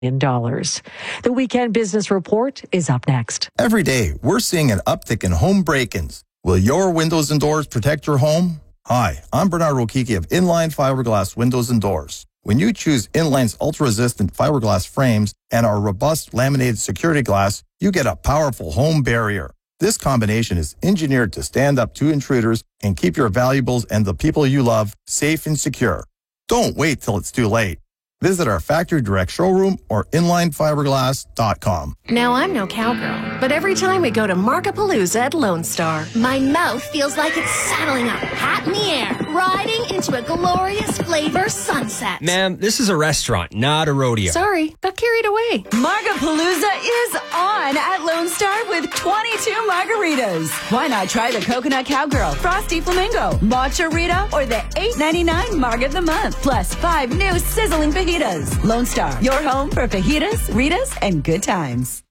dollars. The Weekend Business Report is up next. Every day, we're seeing an uptick in home break-ins. Will your windows and doors protect your home? Hi, I'm Bernard Rokiki of Inline Fiberglass Windows and Doors. When you choose Inline's ultra-resistant fiberglass frames and our robust laminated security glass, you get a powerful home barrier. This combination is engineered to stand up to intruders and keep your valuables and the people you love safe and secure. Don't wait till it's too late. Visit our factory direct showroom or inlinefiberglass.com. Now, I'm no cowgirl, but every time we go to Markapalooza at Lone Star, my mouth feels like it's saddling up, hat in the air, riding into a glorious flavor sunset. Ma'am, this is a restaurant, not a rodeo. Sorry, got carried away. Markapalooza is on at Lone Star with 22 margaritas. Why not try the Coconut Cowgirl, Frosty Flamingo, Matcha Rita, or the $8.99 Marg of the Month, plus 5 new sizzling fajitas. Lone Star, your home for fajitas, Ritas, and good times.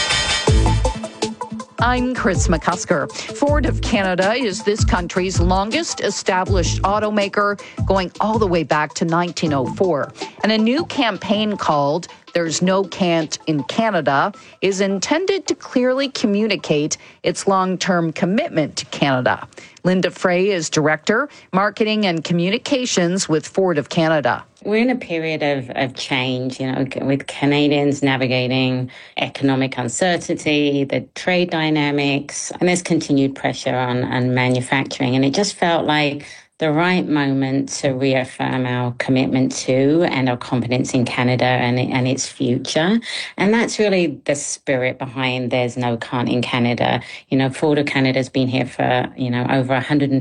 I'm Chris McCusker. Ford of Canada is this country's longest established automaker, going all the way back to 1904. And a new campaign called There's No Can't in Canada is intended to clearly communicate its long-term commitment to Canada. Linda Frey is Director, Marketing and Communications with Ford of Canada. We're in a period of change, with Canadians navigating economic uncertainty, the trade dynamics, and there's continued pressure on manufacturing. And it just felt like the right moment to reaffirm our commitment to and our confidence in Canada and its future. And that's really the spirit behind There's No Can't in Canada. Ford of Canada's been here for, over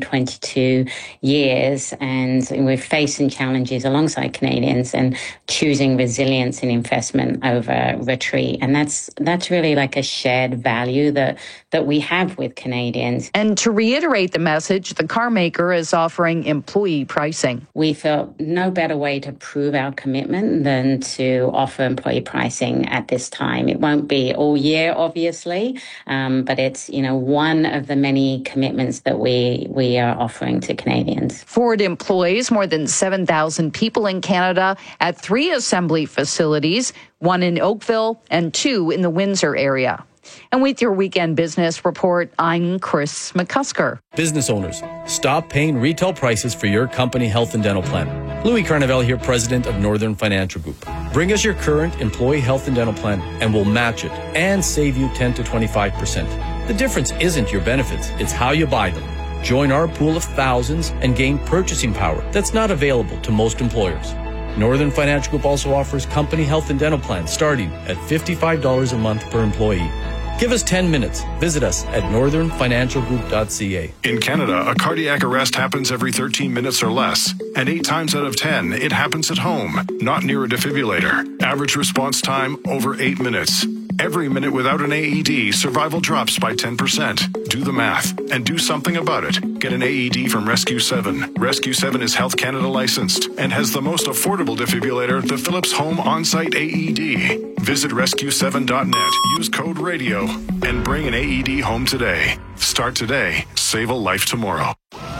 122 years, and we're facing challenges alongside Canadians and choosing resilience and investment over retreat. And that's really like a shared value that we have with Canadians. And to reiterate the message, the car maker is offering employee pricing. We felt no better way to prove our commitment than to offer employee pricing at this time. It won't be all year, obviously, but it's, one of the many commitments that we are offering to Canadians. Ford employs more than 7,000 people in Canada at 3 assembly facilities, 1 in Oakville and 2 in the Windsor area. And with your Weekend Business Report, I'm Chris McCusker. Business owners, stop paying retail prices for your company health and dental plan. Louis Carnevale here, president of Northern Financial Group. Bring us your current employee health and dental plan and we'll match it and save you 10 to 25%. The difference isn't your benefits, it's how you buy them. Join our pool of thousands and gain purchasing power that's not available to most employers. Northern Financial Group also offers company health and dental plans starting at $55 a month per employee. Give us 10 minutes. Visit us at northernfinancialgroup.ca. In Canada, a cardiac arrest happens every 13 minutes or less. And 8 times out of 10, it happens at home, not near a defibrillator. Average response time, over 8 minutes. Every minute without an AED, survival drops by 10%. Do the math and do something about it. Get an AED from Rescue 7. Rescue 7 is Health Canada licensed and has the most affordable defibrillator, the Philips Home On-Site AED. Visit rescue7.net, use code RADIO, and bring an AED home today. Start today, save a life tomorrow.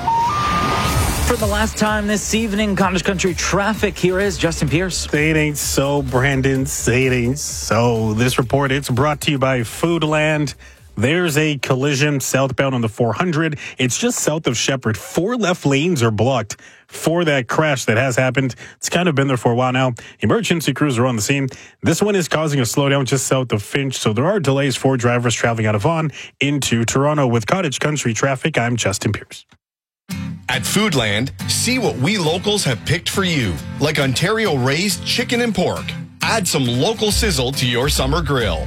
For the last time this evening, Cottage Country traffic, here is Justin Pierce. Say it ain't so, Brandon. Say it ain't so. This report, it's brought to you by Foodland. There's a collision southbound on the 400. It's just south of Shepherd. 4 left lanes are blocked for that crash that has happened. It's kind of been there for a while now. Emergency crews are on the scene. This one is causing a slowdown just south of Finch, so there are delays for drivers traveling out of Vaughan into Toronto. With Cottage Country traffic, I'm Justin Pierce. At Foodland, see what we locals have picked for you, like Ontario-raised chicken and pork. Add some local sizzle to your summer grill.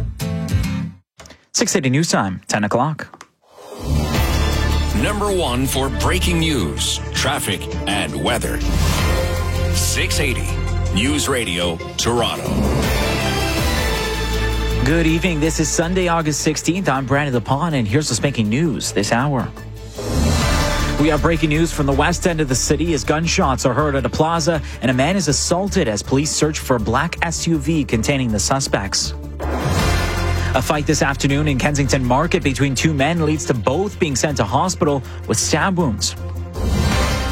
6:80 news time, 10 o'clock. Number 1 for breaking news, traffic, and weather. 680 News Radio, Toronto. Good evening. This is Sunday, August 16th. I'm Brandon Lepon, and here's what's making news this hour. We have breaking news from the west end of the city as gunshots are heard at a plaza and a man is assaulted as police search for a black SUV containing the suspects. A fight this afternoon in Kensington Market between 2 men leads to both being sent to hospital with stab wounds.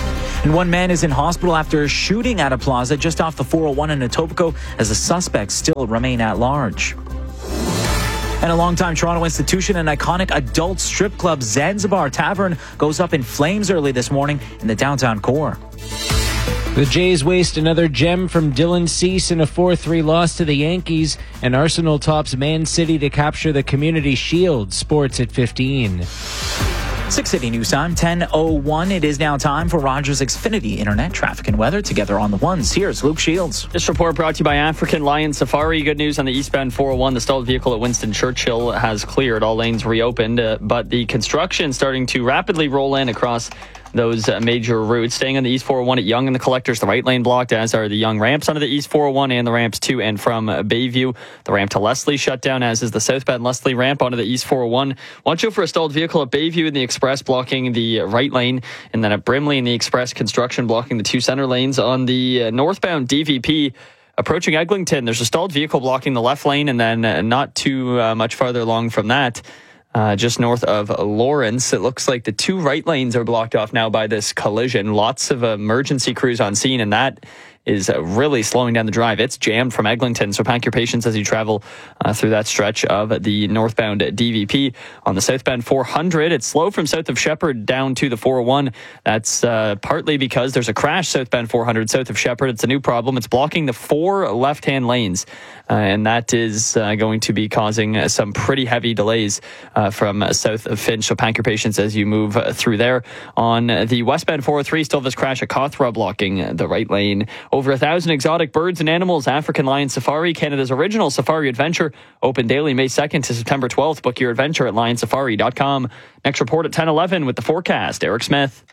And one man is in hospital after a shooting at a plaza just off the 401 in Etobicoke as the suspects still remain at large. And a longtime Toronto institution and iconic adult strip club Zanzibar Tavern goes up in flames early this morning in the downtown core. The Jays waste another gem from Dylan Cease in a 4-3 loss to the Yankees, and Arsenal tops Man City to capture the Community Shield. Sports at 15. 680 News Time, 10:01. It is now time for Rogers Xfinity Internet Traffic and Weather. Together on the ones, here's Luke Shields. This report brought to you by African Lion Safari. Good news on the eastbound 401. The stalled vehicle at Winston Churchill has cleared. All lanes reopened, but the construction starting to rapidly roll in across those major routes. Staying on the East 401 at Yonge and the Collectors, the right lane blocked, as are the Yonge ramps onto the East 401 and the ramps to and from Bayview. The ramp to Leslie shut down, as is the southbound Leslie ramp onto the East 401. Watch out for a stalled vehicle at Bayview in the Express blocking the right lane, and then at Brimley in the Express construction blocking the two center lanes. On the northbound DVP approaching Eglinton, there's a stalled vehicle blocking the left lane, and then not too much farther along from that, just north of Lawrence, it looks like the two right lanes are blocked off now by this collision. Lots of emergency crews on scene, and that is really slowing down the drive. It's jammed from Eglinton, so pack your patience as you travel through that stretch of the northbound DVP. On the southbound 400, it's slow from south of Shepherd down to the 401. That's partly because there's a crash southbound 400 south of Shepherd. It's a new problem. It's blocking the four left-hand lanes, and that is going to be causing some pretty heavy delays from south of Finch, so pack your patience as you move through there. On the westbound 403, still this crash at Cawthra blocking the right lane. Over 1,000 exotic birds and animals. African Lion Safari, Canada's original safari adventure. Open daily May 2nd to September 12th. Book your adventure at lionsafari.com. Next report at 10:11 with the forecast. Eric Smith.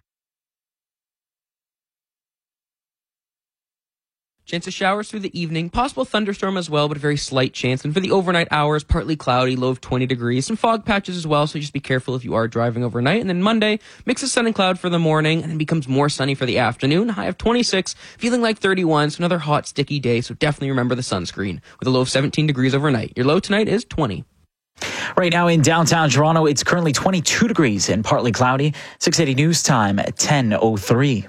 Chance of showers through the evening, possible thunderstorm as well, but a very slight chance. And for the overnight hours, partly cloudy, low of 20 degrees. Some fog patches as well, so just be careful if you are driving overnight. And then Monday, mix of sun and cloud for the morning, and then becomes more sunny for the afternoon. High of 26, feeling like 31, so another hot, sticky day, so definitely remember the sunscreen. With a low of 17 degrees overnight. Your low tonight is 20. Right now in downtown Toronto, it's currently 22 degrees and partly cloudy. 680 News Time at 10:03.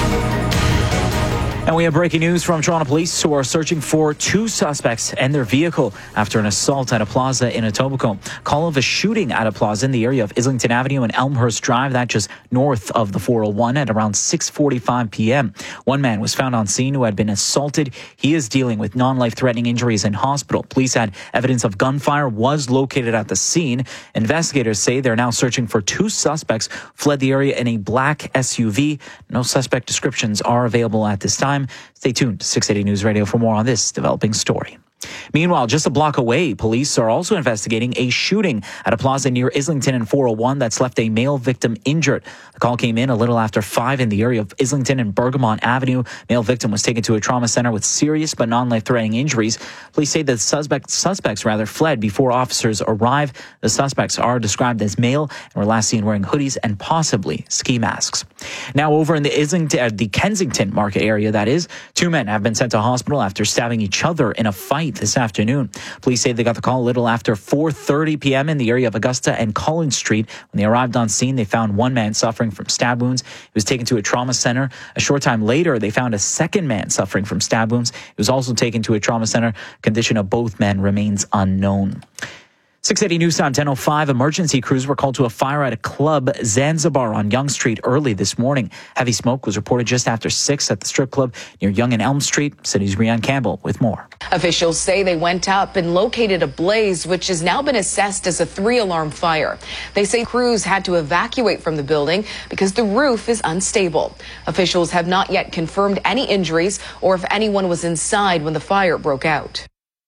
And we have breaking news from Toronto Police, who are searching for two suspects and their vehicle after an assault at a plaza in Etobicoke. Call of a shooting at a plaza in the area of Islington Avenue and Elmhurst Drive, that just north of the 401 at around 6:45 p.m. One man was found on scene who had been assaulted. He is dealing with non-life-threatening injuries in hospital. Police had evidence of gunfire was located at the scene. Investigators say they're now searching for two suspects who fled the area in a black SUV. No suspect descriptions are available at this time. Stay tuned to 680 News Radio for more on this developing story. Meanwhile, just a block away, police are also investigating a shooting at a plaza near Islington and 401 that's left a male victim injured. The call came in a little after 5 in the area of Islington and Bergamont Avenue. Male victim was taken to a trauma center with serious but non-life-threatening injuries. Police say that suspects fled before officers arrived. The suspects are described as male and were last seen wearing hoodies and possibly ski masks. Now over in the Kensington Market area, that is, two men have been sent to hospital after stabbing each other in a fight this afternoon. Police say they got the call a little after 4:30 p.m. in the area of Augusta and Collins Street. When they arrived on scene, they found one man suffering from stab wounds. He was taken to a trauma center. A short time later, they found a second man suffering from stab wounds. He was also taken to a trauma center. Condition of both men remains unknown. 680 News Time, 10:05. Emergency crews were called to a fire at a club, Zanzibar, on Yonge Street early this morning. Heavy smoke was reported just after 6 at the strip club near Yonge and Elm Street. City's Rianne Campbell with more. Officials say they went up and located a blaze, which has now been assessed as a 3-alarm fire. They say crews had to evacuate from the building because the roof is unstable. Officials have not yet confirmed any injuries or if anyone was inside when the fire broke out.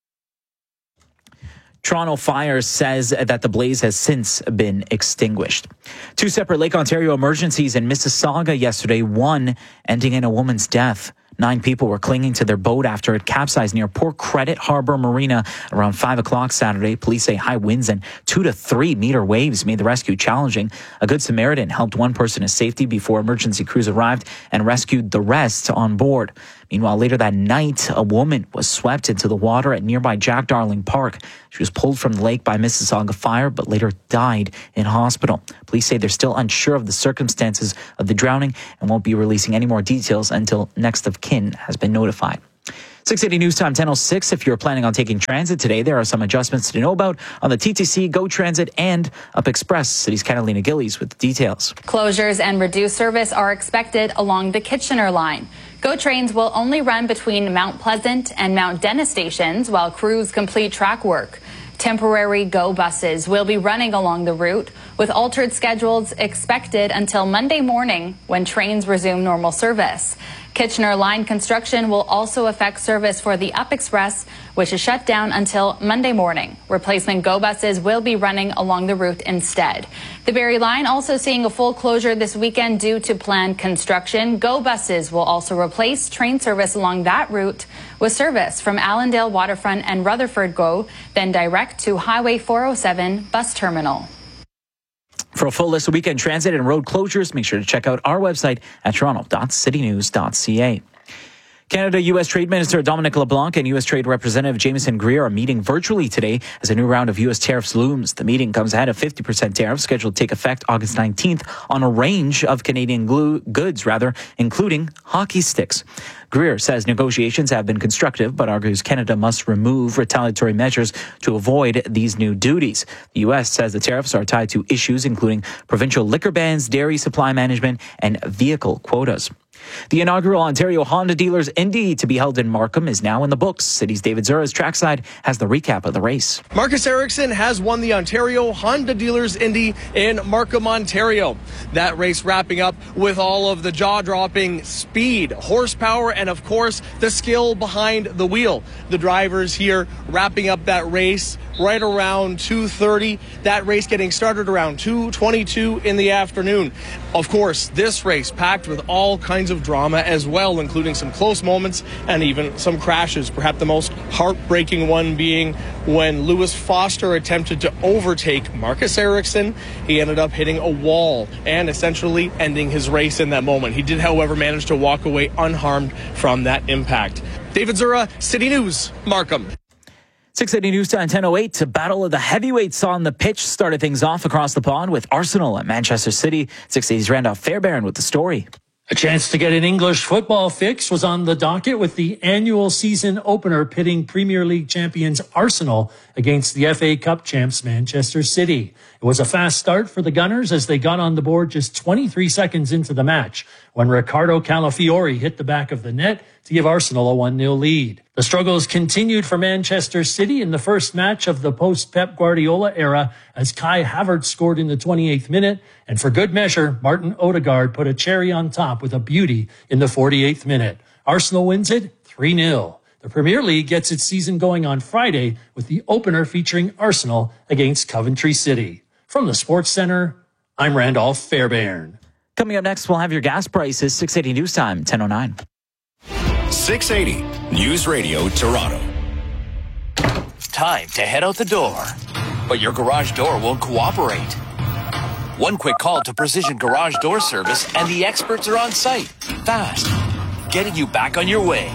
Toronto Fire says that the blaze has since been extinguished. Two separate Lake Ontario emergencies in Mississauga yesterday, one ending in a woman's death. 9 people were clinging to their boat after it capsized near Port Credit Harbor Marina around 5 o'clock Saturday. Police say high winds and 2 to 3 meter waves made the rescue challenging. A Good Samaritan helped one person to safety before emergency crews arrived and rescued the rest on board. Meanwhile, later that night, a woman was swept into the water at nearby Jack Darling Park. She was pulled from the lake by Mississauga Fire, but later died in hospital. Police say they're still unsure of the circumstances of the drowning and won't be releasing any more details until next of kin has been notified. 680 News Time 10:06. If you're planning on taking transit today, there are some adjustments to know about on the TTC, Go Transit, and Up Express. City's Catalina Gillies with the details. Closures and reduced service are expected along the Kitchener line. GO trains will only run between Mount Pleasant and Mount Dennis stations while crews complete track work. Temporary GO buses will be running along the route with altered schedules expected until Monday morning when trains resume normal service. Kitchener line construction will also affect service for the Up Express, which is shut down until Monday morning. Replacement GO buses will be running along the route instead. The Barrie line also seeing a full closure this weekend due to planned construction. GO buses will also replace train service along that route with service from Allendale Waterfront and Rutherford GO, then direct to Highway 407 bus terminal. For a full list of weekend transit and road closures, make sure to check out our website at toronto.citynews.ca. Canada-U.S. Trade Minister Dominic LeBlanc and U.S. Trade Representative Jameson Greer are meeting virtually today as a new round of U.S. tariffs looms. The meeting comes ahead of 50% tariffs scheduled to take effect August 19th on a range of Canadian goods, including hockey sticks. Greer says negotiations have been constructive, but argues Canada must remove retaliatory measures to avoid these new duties. The U.S. says the tariffs are tied to issues including provincial liquor bans, dairy supply management, and vehicle quotas. The inaugural Ontario Honda Dealers Indy to be held in Markham is now in the books. City's David Zura's Trackside has the recap of the race. Marcus Ericsson has won the Ontario Honda Dealers Indy in Markham, Ontario. That race wrapping up with all of the jaw-dropping speed, horsepower, and of course the skill behind the wheel. The drivers here wrapping up that race right around 2:30. That race getting started around 2:22 in the afternoon. Of course, this race packed with all kinds of drama as well, including some close moments and even some crashes. Perhaps the most heartbreaking one being when Lewis Foster attempted to overtake Marcus Ericsson. He ended up hitting a wall and essentially ending his race in that moment. He did, however, manage to walk away unharmed from that impact. David Zura, City News, Markham. 680 News Time 10:08. A battle of the heavyweights on the pitch started things off across the pond with Arsenal at Manchester City. 680's Randolph Fairbairn with the story. A chance to get an English football fix was on the docket with the annual season opener pitting Premier League champions Arsenal against the FA Cup champs Manchester City. It was a fast start for the Gunners as they got on the board just 23 seconds into the match when Riccardo Calafiori hit the back of the net to give Arsenal a 1-0 lead. The struggles continued for Manchester City in the first match of the post-Pep Guardiola era as Kai Havertz scored in the 28th minute, and for good measure, Martin Odegaard put a cherry on top with a beauty in the 48th minute. Arsenal wins it 3-0. The Premier League gets its season going on Friday with the opener featuring Arsenal against Coventry City. From the Sports Center, I'm Randolph Fairbairn. Coming up next, we'll have your gas prices. 680 News Time, 10:09. 680 News Radio Toronto. Time to head out the door, but your garage door won't cooperate. One quick call to Precision Garage Door Service and the experts are on site, fast, getting you back on your way.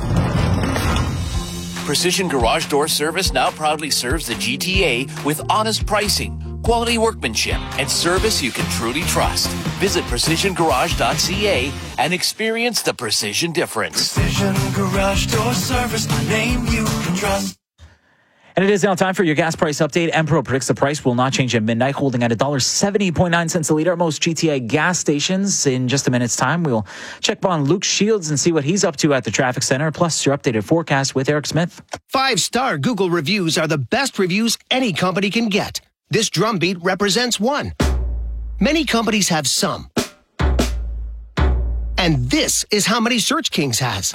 Precision Garage Door Service now proudly serves the GTA with honest pricing, quality workmanship, and service you can truly trust. Visit precisiongarage.ca and experience the precision difference. Precision Garage Door Service, a name you can trust. And it is now time for your gas price update. Empro predicts the price will not change at midnight, holding at $1.70.9 a liter at most GTA gas stations. In just a minute's time, we'll check on Luke Shields and see what he's up to at the traffic center, plus your updated forecast with Eric Smith. 5-star Google reviews are the best reviews any company can get. This drumbeat represents one. Many companies have some. And this is how many Search Kings has.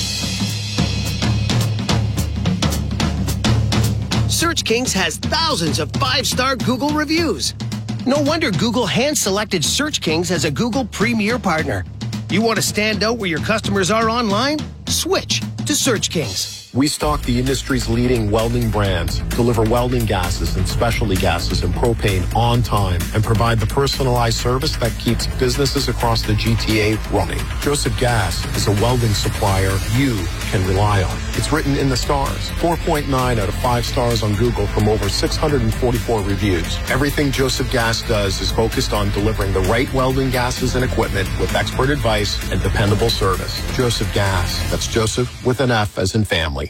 Search Kings has thousands of 5-star Google reviews. No wonder Google hand-selected Search Kings as a Google Premier Partner. You want to stand out where your customers are online? Switch to Search Kings. We stock the industry's leading welding brands, deliver welding gases and specialty gases and propane on time, and provide the personalized service that keeps businesses across the GTA running. Joseph Gas is a welding supplier you can rely on. It's written in the stars. 4.9 out of 5 stars on Google from over 644 reviews. Everything Joseph Gas does is focused on delivering the right welding gases and equipment with expert advice and dependable service. Joseph Gas. That's Joseph with an F as in family.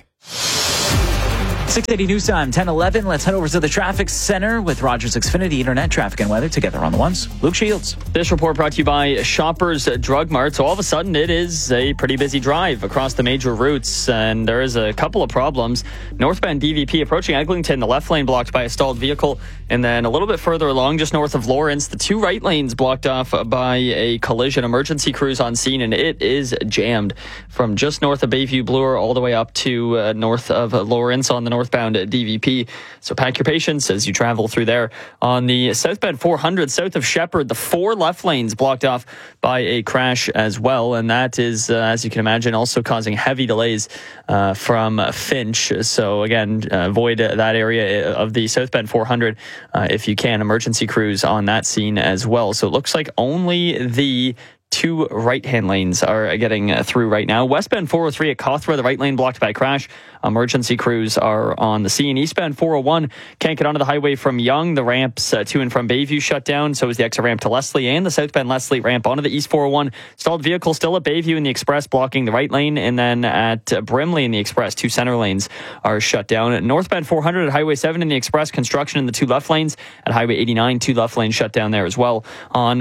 680 News Time, 10:11. Let's head over to the traffic center with Rogers Xfinity Internet traffic and weather together on the ones. Luke Shields. This report brought to you by Shoppers Drug Mart. So all of a sudden, it is a pretty busy drive across the major routes, and there is a couple of problems. Northbound DVP approaching Eglinton, the left lane blocked by a stalled vehicle, and then a little bit further along, just north of Lawrence, the 2 right lanes blocked off by a collision. Emergency crews on scene, and it is jammed from just north of Bayview Bloor all the way up to north of Lawrence on the northbound DVP. So pack your patience as you travel through there. On the southbound 400 south of Shepherd, the 4 left lanes blocked off by a crash as well, and that is, as you can imagine, also causing heavy delays from Finch. So again, avoid that area of the southbound 400 if you can. Emergency crews on that scene as well. So it looks like only the 2 right-hand lanes are getting through right now. Westbound 403 at Cawthra, the right lane blocked by a crash. Emergency crews are on the scene. Eastbound 401 can't get onto the highway from Yonge. The ramps to and from Bayview shut down. So is the exit ramp to Leslie and the southbound Leslie ramp onto the East 401. Stalled vehicle still at Bayview in the Express blocking the right lane. And then at Brimley in the Express, 2 center lanes are shut down. Northbound 400 at Highway 7 in the Express, construction in the 2 left lanes. At Highway 89, 2 left lanes shut down there as well. On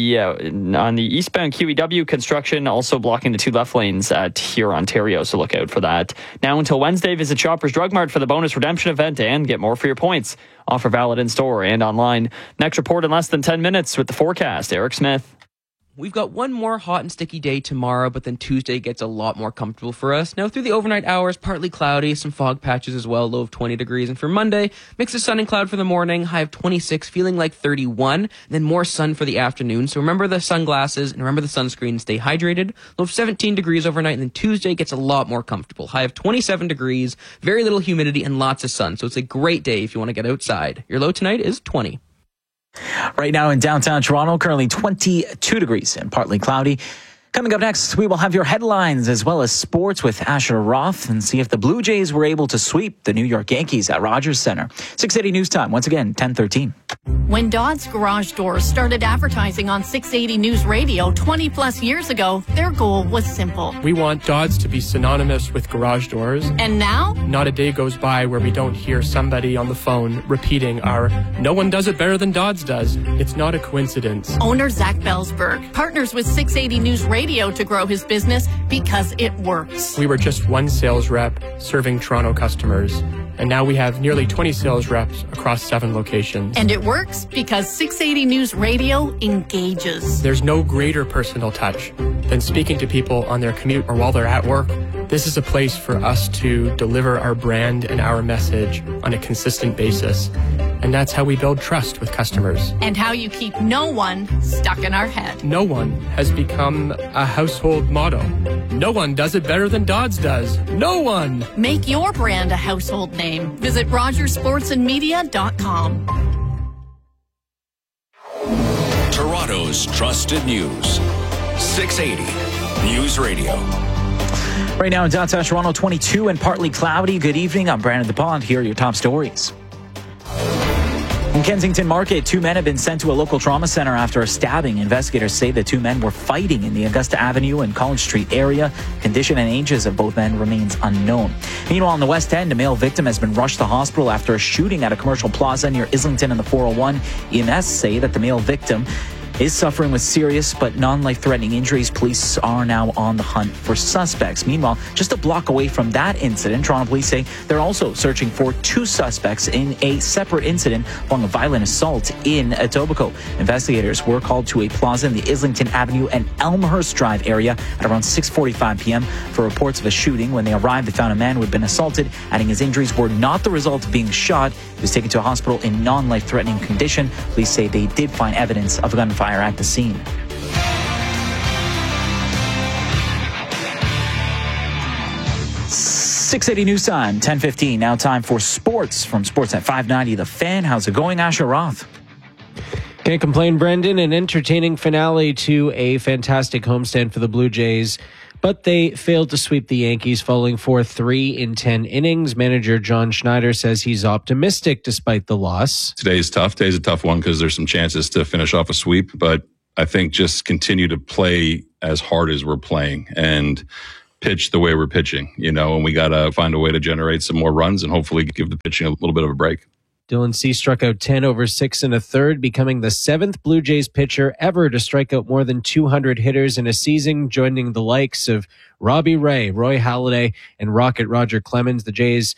the eastbound QEW, construction also blocking the 2 left lanes at here, Ontario. So look out for that. Now until Wednesday, visit Shoppers Drug Mart for the bonus redemption event and get more for your points. Offer valid in store and online. Next report in less than 10 minutes with the forecast. Eric Smith. We've got one more hot and sticky day tomorrow, but then Tuesday gets a lot more comfortable for us. Now, through the overnight hours, partly cloudy, some fog patches as well, low of 20 degrees. And for Monday, mix of sun and cloud for the morning, high of 26, feeling like 31, and then more sun for the afternoon. So remember the sunglasses and remember the sunscreen. Stay hydrated. Low of 17 degrees overnight, and then Tuesday gets a lot more comfortable. High of 27 degrees, very little humidity, and lots of sun. So it's a great day if you want to get outside. Your low tonight is 20. Right now in downtown Toronto, currently 22 degrees and partly cloudy. Coming up next, we will have your headlines as well as sports with Asher Roth and see if the Blue Jays were able to sweep the New York Yankees at Rogers Center. 680 News Time, once again, 10:13. When Dodd's Garage Doors started advertising on 680 News Radio 20 plus years ago, their goal was simple. We want Dodd's to be synonymous with garage doors. And now? Not a day goes by where we don't hear somebody on the phone repeating our "no one does it better than Dodd's does." It's not a coincidence. Owner Zach Belsberg partners with 680 News Radio to grow his business because it works. We were just one sales rep serving Toronto customers, and now we have nearly 20 sales reps across 7 locations. And it works because 680 News Radio engages. There's no greater personal touch than speaking to people on their commute or while they're at work. This is a place for us to deliver our brand and our message on a consistent basis. And that's how we build trust with customers. And how you keep no one stuck in our head. No one has become a household motto. No one does it better than Dodd's does. No one! Make your brand a household name. Visit RogersSportsandMedia.com. Toronto's trusted news. 680 News Radio. Right now in downtown Toronto, 22 and partly cloudy. Good evening. I'm Brandon DePond. Here are your top stories. In Kensington Market, 2 men have been sent to a local trauma center after a stabbing. Investigators say the 2 men were fighting in the Augusta Avenue and College Street area. Condition and ages of both men remains unknown. Meanwhile, in the West End, a male victim has been rushed to hospital after a shooting at a commercial plaza near Islington and the 401. EMS say that the male victim is suffering with serious but non-life-threatening injuries. Police are now on the hunt for suspects. Meanwhile, just a block away from that incident, Toronto police say they're also searching for 2 suspects in a separate incident following a violent assault in Etobicoke. Investigators were called to a plaza in the Islington Avenue and Elmhurst Drive area at around 6:45 p.m. for reports of a shooting. When they arrived, they found a man who had been assaulted, adding his injuries were not the result of being shot. He was taken to a hospital in non-life-threatening condition. Police say they did find evidence of a gunfire at the scene. 680 News Time, 10:15. Now time for sports from Sportsnet 590. The Fan. How's it going, Asher Roth? Can't complain, Brendan. An entertaining finale to a fantastic homestand for the Blue Jays, but they failed to sweep the Yankees, falling 4-3 in 10 innings. Manager John Schneider says he's optimistic despite the loss. Today's tough. Today's a tough one because there's some chances to finish off a sweep, but I think just continue to play as hard as we're playing and pitch the way we're pitching, and we got to find a way to generate some more runs and hopefully give the pitching a little bit of a break. Dylan Cease struck out 10 over 6 1/3, becoming the 7th Blue Jays pitcher ever to strike out more than 200 hitters in a season, joining the likes of Robbie Ray, Roy Halladay, and Rocket Roger Clemens. The Jays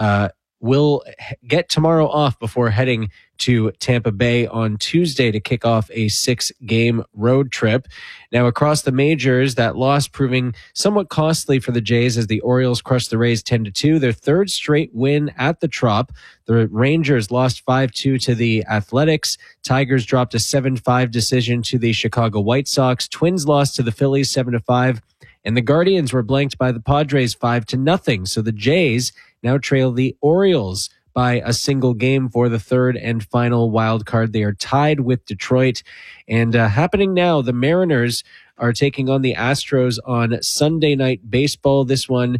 will get tomorrow off before heading to Tampa Bay on Tuesday to kick off a 6-game road trip. Now, across the majors, that loss proving somewhat costly for the Jays as the Orioles crushed the Rays 10-2, their third straight win at the Trop. The Rangers lost 5-2 to the Athletics. Tigers dropped a 7-5 decision to the Chicago White Sox. Twins lost to the Phillies 7-5. And the Guardians were blanked by the Padres 5-0. So the Jays now trail the Orioles by a single game for the third and final wild card. They are tied with Detroit. And happening now, the Mariners are taking on the Astros on Sunday Night Baseball. This one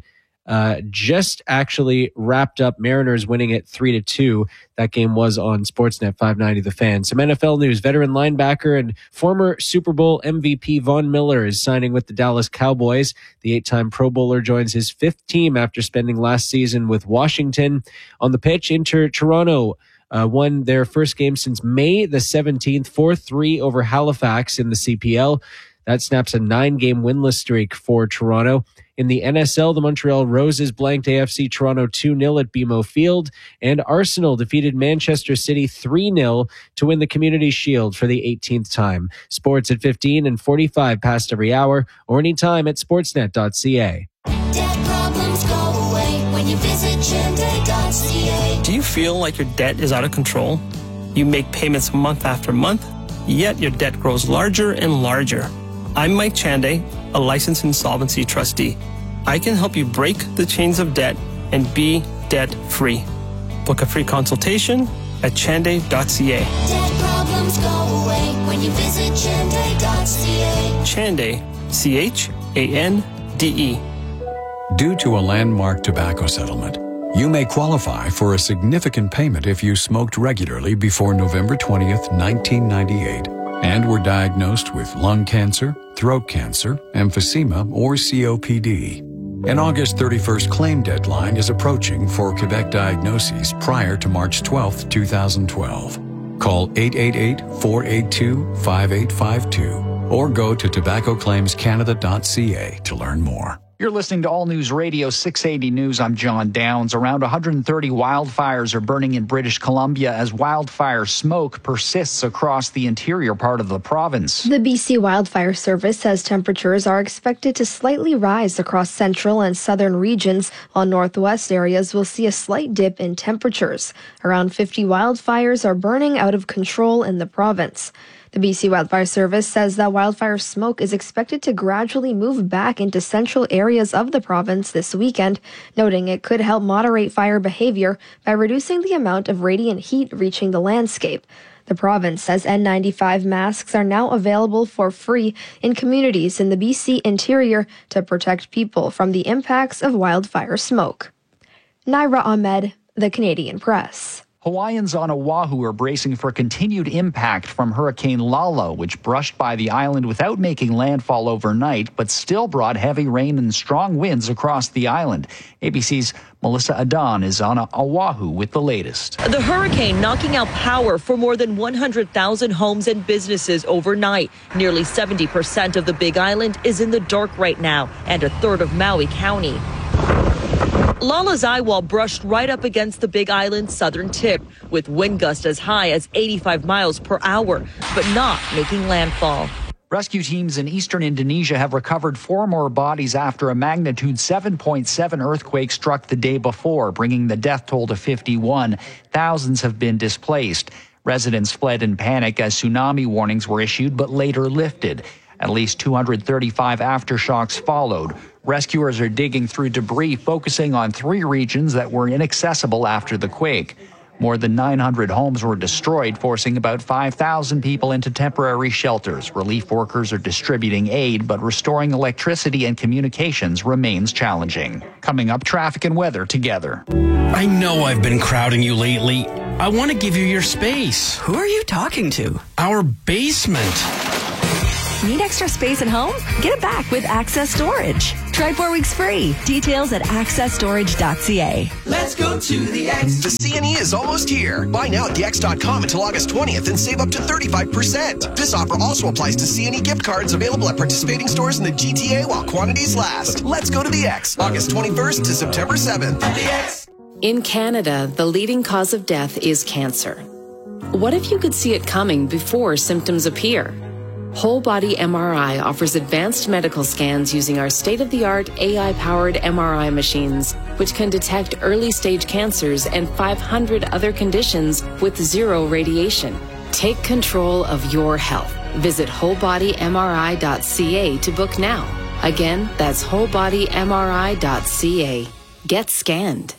just actually wrapped up. Mariners winning it 3-2. That game was on Sportsnet 590 The Fan. Some NFL news. Veteran linebacker and former Super Bowl MVP Von Miller is signing with the Dallas Cowboys. The 8-time Pro Bowler joins his 5th team after spending last season with Washington. On the pitch, Inter Toronto won their first game since May the 17th, 4-3 over Halifax in the CPL. That snaps a 9-game winless streak for Toronto. In the NSL, the Montreal Roses blanked AFC Toronto 2-0 at BMO Field, and Arsenal defeated Manchester City 3-0 to win the Community Shield for the 18th time. Sports at 15 and 45 past every hour, or anytime at sportsnet.ca. Debt problems go away when you visit Chende.ca. Do you feel like your debt is out of control? You make payments month after month, yet your debt grows larger and larger. I'm Mike Chande, a licensed insolvency trustee. I can help you break the chains of debt and be debt-free. Book a free consultation at chande.ca. Debt problems go away when you visit Chende.ca. Chande, C-H-A-N-D-E. Due to a landmark tobacco settlement, you may qualify for a significant payment if you smoked regularly before November 20th, 1998. And were diagnosed with lung cancer, throat cancer, emphysema, or COPD. An August 31st claim deadline is approaching for Quebec diagnoses prior to March 12, 2012. Call 888-482-5852 or go to tobaccoclaimscanada.ca to learn more. You're listening to All News Radio 680 News. I'm John Downs. Around 130 wildfires are burning in British Columbia as wildfire smoke persists across the interior part of the province. The BC Wildfire Service says temperatures are expected to slightly rise across central and southern regions, while northwest areas will see a slight dip in temperatures. Around 50 wildfires are burning out of control in the province. The BC Wildfire Service says that wildfire smoke is expected to gradually move back into central areas of the province this weekend, noting it could help moderate fire behavior by reducing the amount of radiant heat reaching the landscape. The province says N95 masks are now available for free in communities in the BC interior to protect people from the impacts of wildfire smoke. Naira Ahmed, The Canadian Press. Hawaiians on Oahu are bracing for continued impact from Hurricane Lala, which brushed by the island without making landfall overnight, but still brought heavy rain and strong winds across the island. ABC's Melissa Adan is on Oahu with the latest. The hurricane knocking out power for more than 100,000 homes and businesses overnight. Nearly 70% of the Big Island is in the dark right now, and a third of Maui County. Lala's eyewall brushed right up against the Big Island's southern tip, with wind gusts as high as 85 miles per hour, but not making landfall. Rescue teams in eastern Indonesia have recovered 4 more bodies after a magnitude 7.7 earthquake struck the day before, bringing the death toll to 51. Thousands have been displaced. Residents fled in panic as tsunami warnings were issued, but later lifted. At least 235 aftershocks followed. Rescuers are digging through debris, focusing on 3 regions that were inaccessible after the quake. More than 900 homes were destroyed, forcing about 5,000 people into temporary shelters. Relief workers are distributing aid, but restoring electricity and communications remains challenging. Coming up, traffic and weather together. I know I've been crowding you lately. I want to give you your space. Who are you talking to? Our basement. Need extra space at home? Get it back with Access Storage. Try 4 weeks free. Details at accessstorage.ca. Let's go to the X. The CNE is almost here. Buy now at thex.com until August 20th and save up to 35%. This offer also applies to CNE gift cards available at participating stores in the GTA while quantities last. Let's go to the X. August 21st to September 7th. The X. In Canada, the leading cause of death is cancer. What if you could see it coming before symptoms appear? Whole Body MRI offers advanced medical scans using our state-of-the-art AI-powered MRI machines, which can detect early-stage cancers and 500 other conditions with 0 radiation. Take control of your health. Visit wholebodymri.ca to book now. Again, that's wholebodymri.ca. Get scanned.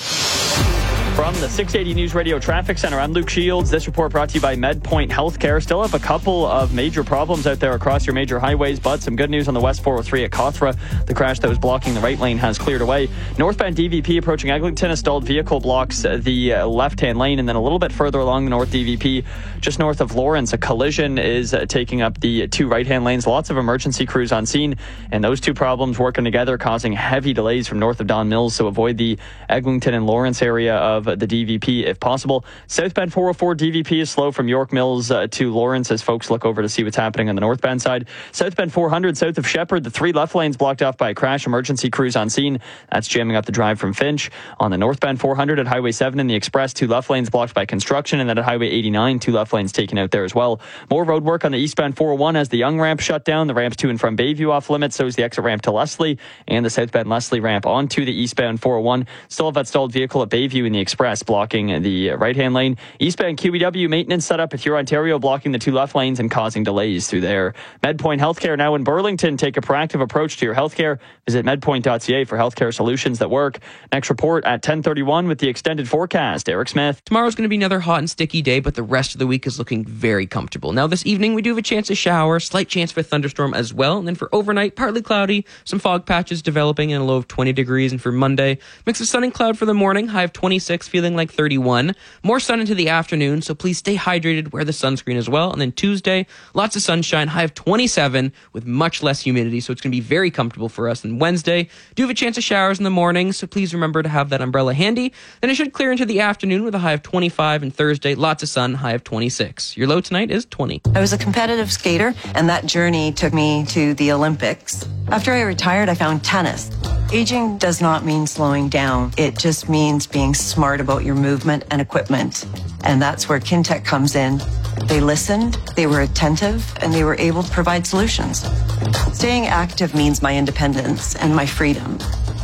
From the 680 News Radio Traffic Center, I'm Luke Shields. This report brought to you by MedPoint Healthcare. Still have a couple of major problems out there across your major highways, but some good news on the West 403 at Cawthra. The crash that was blocking the right lane has cleared away. Northbound DVP approaching Eglinton, a stalled vehicle blocks the left-hand lane, and then a little bit further along the North DVP, just north of Lawrence, a collision is taking up the 2 right-hand lanes. Lots of emergency crews on scene, and those 2 problems working together causing heavy delays from north of Don Mills, so avoid the Eglinton and Lawrence area of the DVP if possible. Southbound 404 DVP is slow from York Mills to Lawrence as folks look over to see what's happening on the northbound side. Southbound 400 south of Shepherd, the 3 left lanes blocked off by a crash. Emergency crews on scene. That's jamming up the drive from Finch. On the northbound 400 at Highway 7 in the Express, 2 left lanes blocked by construction, and then at Highway 89, 2 left lanes taken out there as well. More road work on the eastbound 401 as the Young ramp shut down. The ramps to and from Bayview off limits, so is the exit ramp to Leslie, and the southbound Leslie ramp onto the eastbound 401. Still have that stalled vehicle at Bayview in the Express blocking the right-hand lane. Eastbound QEW maintenance set up at Huron, Ontario, blocking the 2 left lanes and causing delays through there. MedPoint Healthcare now in Burlington. Take a proactive approach to your healthcare. Visit medpoint.ca for healthcare solutions that work. Next report at 10:31 with the extended forecast. Eric Smith. Tomorrow's going to be another hot and sticky day, but the rest of the week is looking very comfortable. Now, this evening, we do have a chance to shower, slight chance for a thunderstorm as well. And then for overnight, partly cloudy, some fog patches developing and a low of 20 degrees. And for Monday, mix of sun and cloud for the morning, high of 26, feeling like 31. More sun into the afternoon, so please stay hydrated, wear the sunscreen as well. And then Tuesday, lots of sunshine, high of 27 with much less humidity, so it's going to be very comfortable for us. And Wednesday, do have a chance of showers in the morning, so please remember to have that umbrella handy. Then it should clear into the afternoon with a high of 25, and Thursday, lots of sun, high of 26. Your low tonight is 20. I was a competitive skater, and that journey took me to the Olympics. After I retired, I found tennis. Aging does not mean slowing down. It just means being smart about your movement and equipment. And that's where Kintec comes in. They listened, they were attentive, and they were able to provide solutions. Staying active means my independence and my freedom.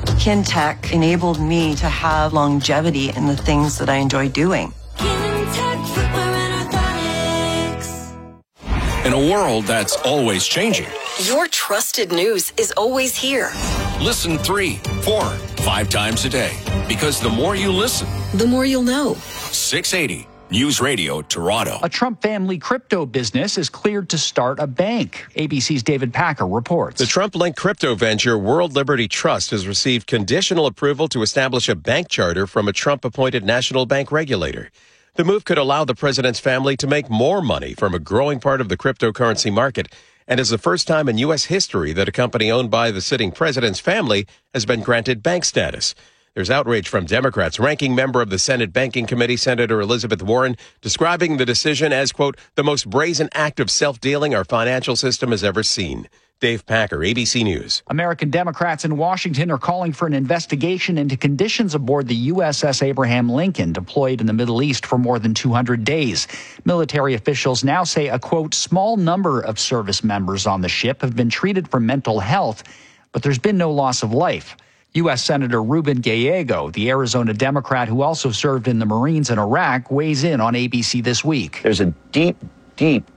Kintec enabled me to have longevity in the things that I enjoy doing. Kintec Footwear and Orthotics. In a world that's always changing, Your trusted news is always here. listen 3, 4, 5 times a day. Because the more you listen, The more you'll know. 680 News Radio Toronto. A Trump family crypto business is cleared to start a bank. ABC's David Packer reports. The Trump-linked crypto venture World Liberty Trust has received conditional approval to establish a bank charter from a Trump-appointed national bank regulator. The move could allow the president's family to make more money from a growing part of the cryptocurrency market, and is the first time in U.S. history that a company owned by the sitting president's family has been granted bank status. There's outrage from Democrats. Ranking member of the Senate Banking Committee, Senator Elizabeth Warren, describing the decision as, quote, the most brazen act of self-dealing our financial system has ever seen. Dave Packer, ABC News. American Democrats in Washington are calling for an investigation into conditions aboard the USS Abraham Lincoln, deployed in the Middle East for more than 200 days. Military officials now say a, quote, small number of service members on the ship have been treated for mental health, but there's been no loss of life. U.S. Senator Ruben Gallego, the Arizona Democrat who also served in the Marines in Iraq, weighs in on ABC This Week. There's a deep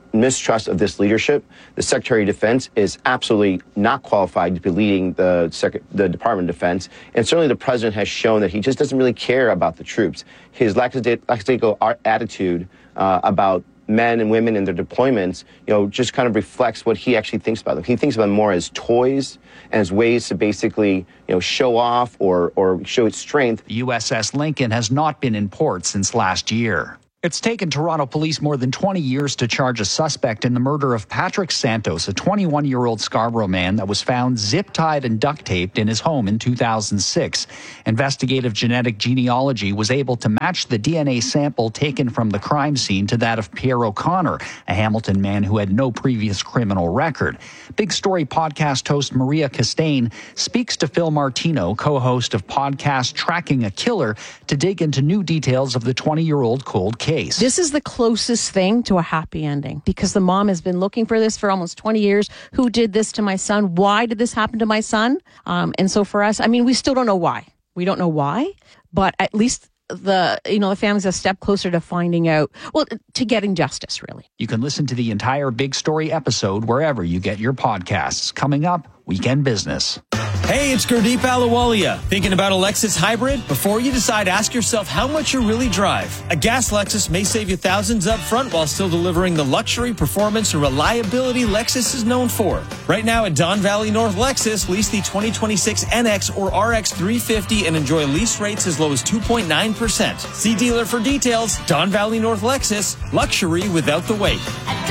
mistrust of this leadership. The Secretary of Defense is absolutely not qualified to be leading the Department of Defense. And certainly the president has shown that he just doesn't really care about the troops. His lackadaisical attitude about men and women and their deployments, just kind of reflects what he actually thinks about them. He thinks about them more as toys and as ways to basically, show off or show its strength. The USS Lincoln has not been in port since last year. It's taken Toronto police more than 20 years to charge a suspect in the murder of Patrick Santos, a 21-year-old Scarborough man that was found zip-tied and duct-taped in his home in 2006. Investigative genetic genealogy was able to match the DNA sample taken from the crime scene to that of Pierre O'Connor, a Hamilton man who had no previous criminal record. Big Story podcast host Maria Castaigne speaks to Phil Martino, co-host of podcast Tracking a Killer, to dig into new details of the 20-year-old cold case. This is the closest thing to a happy ending because the mom has been looking for this for almost 20 years. Who did this to my son? Why did this happen to my son? And so for us, we still don't know why. We don't know why, but at least the family's a step closer to finding out, to getting justice, really. You can listen to the entire Big Story episode wherever you get your podcasts. Coming up, Weekend Business. Hey, it's Gurdeep Ahluwalia. Thinking about a Lexus hybrid? Before you decide, ask yourself how much you really drive. A gas Lexus may save you thousands up front while still delivering the luxury, performance, and reliability Lexus is known for. Right now at Don Valley North Lexus, lease the 2026 NX or RX 350 and enjoy lease rates as low as 2.9%. See dealer for details. Don Valley North Lexus, luxury without the wait.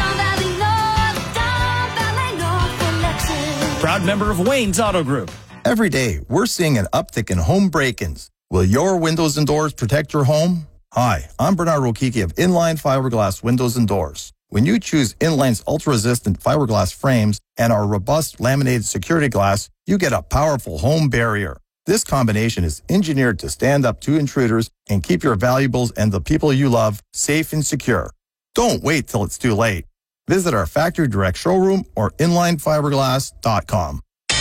Proud member of Wayne's Auto Group. Every day, we're seeing an uptick in home break-ins. Will your windows and doors protect your home? Hi, I'm Bernard Rokiki of Inline Fiberglass Windows and Doors. When you choose Inline's ultra-resistant fiberglass frames and our robust laminated security glass, you get a powerful home barrier. This combination is engineered to stand up to intruders and keep your valuables and the people you love safe and secure. Don't wait till it's too late. Visit our factory direct showroom or inlinefiberglass.com.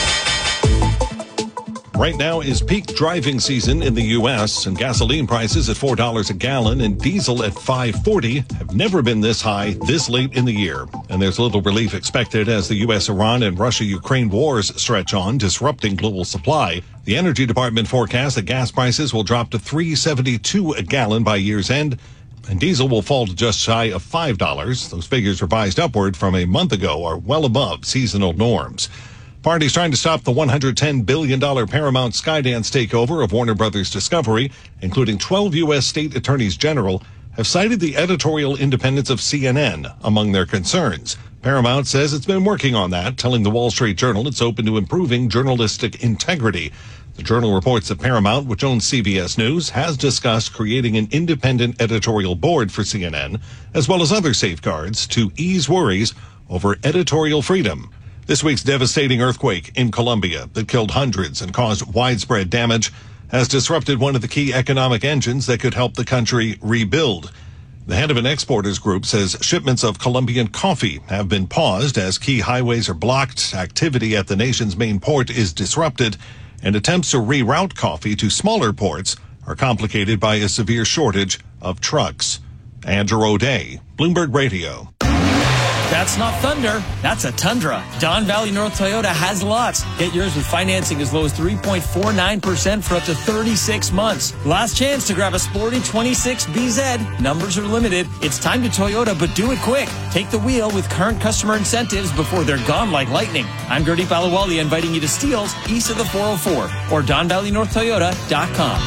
Right now is peak driving season in the U.S., and gasoline prices at $4 a gallon and diesel at $5.40 have never been this high this late in the year. And there's little relief expected as the U.S.-Iran and Russia-Ukraine wars stretch on, disrupting global supply. The Energy Department forecasts that gas prices will drop to $3.72 a gallon by year's end, and diesel will fall to just shy of $5. Those figures revised upward from a month ago are well above seasonal norms. Parties trying to stop the $110 billion Paramount Skydance takeover of Warner Brothers Discovery, including 12 U.S. state attorneys general, have cited the editorial independence of CNN among their concerns. Paramount says it's been working on that, telling the Wall Street Journal it's open to improving journalistic integrity. The Journal reports that Paramount, which owns CBS News, has discussed creating an independent editorial board for CNN, as well as other safeguards to ease worries over editorial freedom. This week's devastating earthquake in Colombia that killed hundreds and caused widespread damage has disrupted one of the key economic engines that could help the country rebuild. The head of an exporters group says shipments of Colombian coffee have been paused as key highways are blocked, activity at the nation's main port is disrupted, and attempts to reroute coffee to smaller ports are complicated by a severe shortage of trucks. Andrew O'Day, Bloomberg Radio. That's not thunder, that's a Tundra. Don Valley North Toyota has lots. Get yours with financing as low as 3.49% for up to 36 months. Last chance to grab a sporty 26 BZ. Numbers are limited. It's time to Toyota, but do it quick. Take the wheel with current customer incentives before they're gone like lightning. I'm Gurdeep Ahluwalia inviting you to Steeles east of the 404 or DonValleyNorthToyota.com.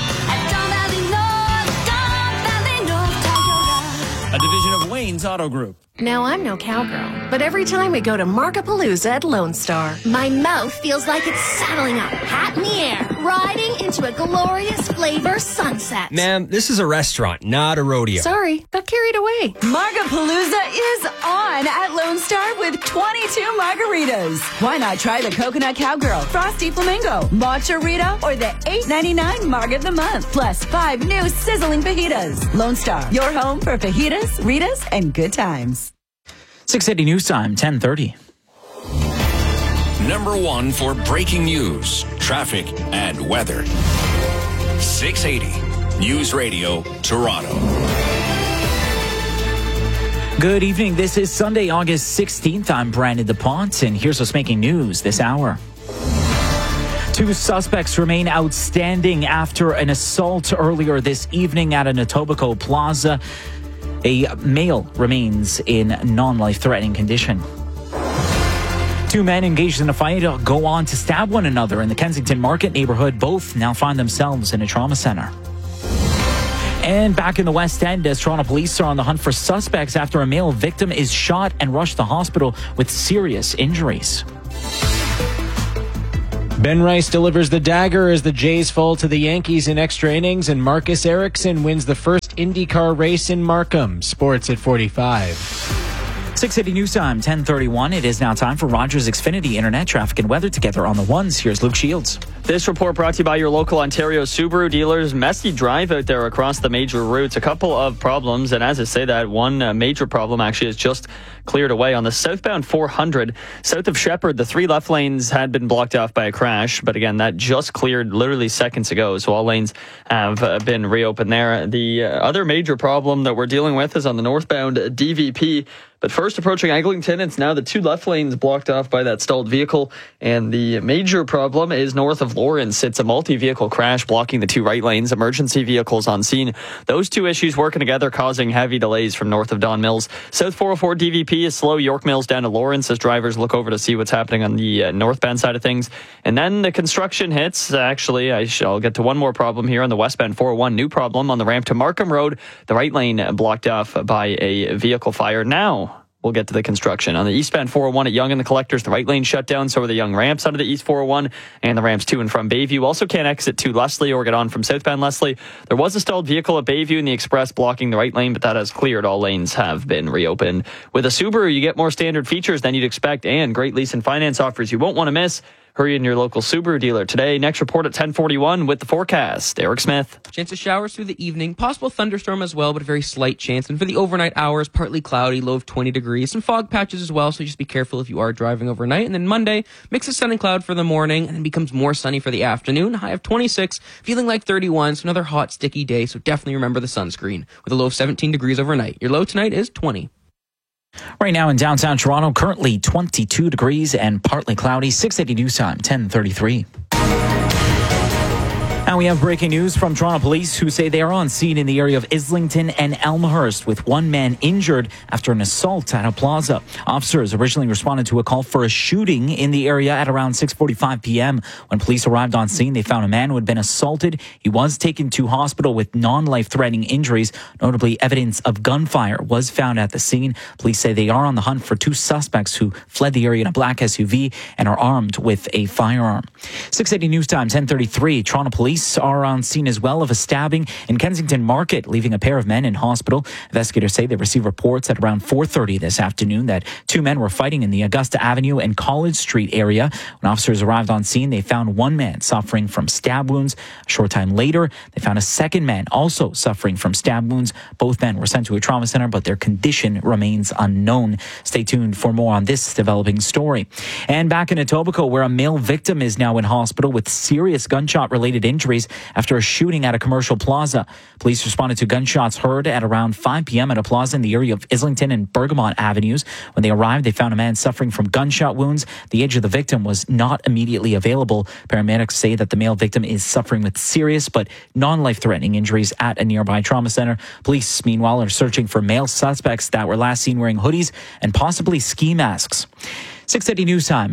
A division of Wayne's Auto Group. Now, I'm no cowgirl, but every time we go to Markapalooza at Lone Star, my mouth feels like it's saddling up, hat in the air, riding into a glorious flavor sunset. Ma'am, this is a restaurant, not a rodeo. Sorry, got carried away. Markapalooza is on at Lone Star with 22 margaritas. Why not try the Coconut Cowgirl, Frosty Flamingo, Matcha Rita, or the $8.99 Marg of the Month, plus 5 new sizzling fajitas. Lone Star, your home for fajitas, Ritas, and good times. 680 News Time, 10:30. Number one for breaking news, traffic, and weather. 680 News Radio, Toronto. Good evening. This is Sunday, August 16th. I'm Brandon DuPont, and here's what's making news this hour. 2 suspects remain outstanding after an assault earlier this evening at an Etobicoke Plaza. A male remains in non-life-threatening condition. 2 men engaged in a fight go on to stab one another in the Kensington Market neighborhood. Both now find themselves in a trauma center. And back in the West End, as Toronto police are on the hunt for suspects after a male victim is shot and rushed to hospital with serious injuries. Ben Rice delivers the dagger as the Jays fall to the Yankees in extra innings, and Marcus Ericsson wins the first IndyCar race in Markham. Sports at 45. 680 News Time, 1031. It is now time for Rogers Xfinity Internet traffic and weather together on the ones. Here's Luke Shields. This report brought to you by your local Ontario Subaru dealers. Messy drive out there across the major routes. A couple of problems, and as I say that, one major problem actually is just cleared away. On the southbound 400, south of Shepherd, the 3 left lanes had been blocked off by a crash, but again, that just cleared literally seconds ago, so all lanes have been reopened there. The other major problem that we're dealing with is on the northbound DVP. But first, approaching Eglinton, it's now the 2 left lanes blocked off by that stalled vehicle. And the major problem is north of Lawrence. It's a multi-vehicle crash blocking the 2 right lanes. Emergency vehicles on scene. Those 2 issues working together, causing heavy delays from north of Don Mills. South 404 DVP is slow. York Mills down to Lawrence as drivers look over to see what's happening on the northbound side of things. And then the construction hits. Actually, I'll get to one more problem here on the westbound 401. New problem on the ramp to Markham Road. The right lane blocked off by a vehicle fire. Now, we'll get to the construction. On the eastbound 401 at Yonge and the Collectors, the right lane shut down, so are the Yonge ramps out of the east 401 and the ramps to and from Bayview. Also can't exit to Leslie or get on from southbound Leslie. There was a stalled vehicle at Bayview in the express blocking the right lane, but that has cleared. All lanes have been reopened. With a Subaru, you get more standard features than you'd expect and great lease and finance offers you won't want to miss. Hurry in your local Subaru dealer today. Next report at 10:41 with the forecast. Eric Smith. Chance of showers through the evening. Possible thunderstorm as well, but a very slight chance. And for the overnight hours, partly cloudy, low of 20 degrees. Some fog patches as well, so just be careful if you are driving overnight. And then Monday, mix of sun and cloud for the morning, and then becomes more sunny for the afternoon. High of 26, feeling like 31, so another hot, sticky day. So definitely remember the sunscreen. With a low of 17 degrees overnight. Your low tonight is 20. Right now in downtown Toronto, currently 22 degrees and partly cloudy. 680 News Time, 10:33. Now we have breaking news from Toronto police who say they are on scene in the area of Islington and Elmhurst with 1 man injured after an assault at a plaza. Officers originally responded to a call for a shooting in the area at around 6:45 p.m. When police arrived on scene, they found a man who had been assaulted. He was taken to hospital with non-life-threatening injuries. Notably, evidence of gunfire was found at the scene. Police say they are on the hunt for 2 suspects who fled the area in a black SUV and are armed with a firearm. 680 News Time, 10:33. Toronto police are on scene as well of a stabbing in Kensington Market, leaving a pair of men in hospital. Investigators say they received reports at around 4:30 this afternoon that 2 men were fighting in the Augusta Avenue and College Street area. When officers arrived on scene, they found 1 man suffering from stab wounds. A short time later, they found a second man also suffering from stab wounds. Both men were sent to a trauma center, but their condition remains unknown. Stay tuned for more on this developing story. And back in Etobicoke, where a male victim is now in hospital with serious gunshot-related injuries after a shooting at a commercial plaza. Police responded to gunshots heard at around 5 p.m. at a plaza in the area of Islington and Bergamot Avenues. When they arrived, they found a man suffering from gunshot wounds. The age of the victim was not immediately available. Paramedics say that the male victim is suffering with serious but non-life-threatening injuries at a nearby trauma center. Police, meanwhile, are searching for male suspects that were last seen wearing hoodies and possibly ski masks. 680 News Time,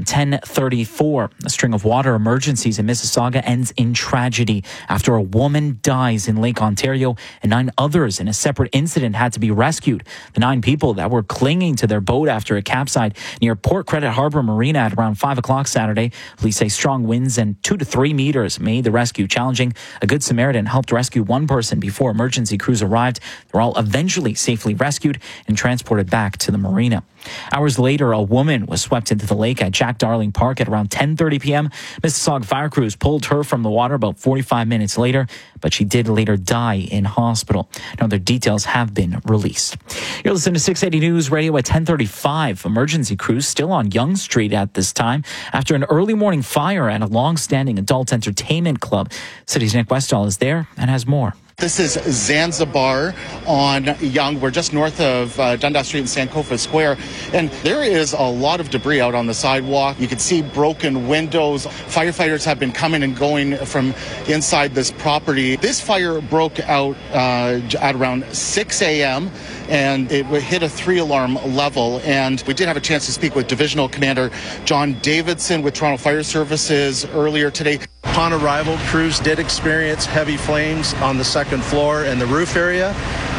10:34. A string of water emergencies in Mississauga ends in tragedy after a woman dies in Lake Ontario and 9 others in a separate incident had to be rescued. The 9 people that were clinging to their boat after it capsized near Port Credit Harbor Marina at around 5 o'clock Saturday. Police say strong winds and 2 to 3 meters made the rescue challenging. A Good Samaritan helped rescue 1 person before emergency crews arrived. They were all eventually safely rescued and transported back to the marina. Hours later, a woman was swept into the lake at Jack Darling Park at around 10:30 p.m. Mississauga fire crews pulled her from the water about 45 minutes later, but she did later die in hospital. No other details have been released. You're listening to 680 News Radio at 10:35. Emergency crews still on Yonge Street at this time after an early morning fire at a long-standing adult entertainment club. City's Nick Westall is there and has more. This is Zanzibar on Yonge. We're just north of Dundas Street and Sankofa Square. And there is a lot of debris out on the sidewalk. You can see broken windows. Firefighters have been coming and going from inside this property. This fire broke out at around 6 a.m. and it hit a 3-alarm level. And we did have a chance to speak with Divisional Commander John Davidson with Toronto Fire Services earlier today. Upon arrival, crews did experience heavy flames on the second floor and the roof area.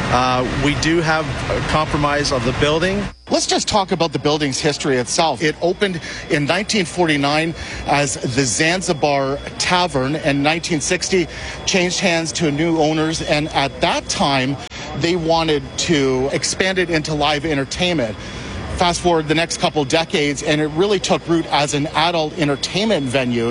We do have a compromise of the building. Let's just talk about the building's history itself. It opened in 1949 as the Zanzibar Tavern, and 1960 changed hands to new owners, and at that time they wanted to expand it into live entertainment. Fast forward the next couple decades, and it really took root as an adult entertainment venue.